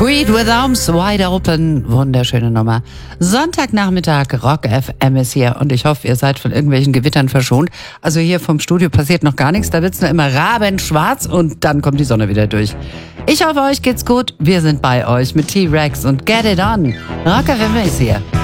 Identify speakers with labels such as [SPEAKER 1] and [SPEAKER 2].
[SPEAKER 1] Creed with Arms Wide Open. Wunderschöne Nummer. Sonntagnachmittag, Rock FM ist hier und ich hoffe, ihr seid von irgendwelchen Gewittern verschont. Also hier vom Studio passiert noch gar nichts, da wird's nur immer rabenschwarz und dann kommt die Sonne wieder durch. Ich hoffe, euch geht's gut. Wir sind bei euch mit T-Rex und Get It On. Rock FM ist hier.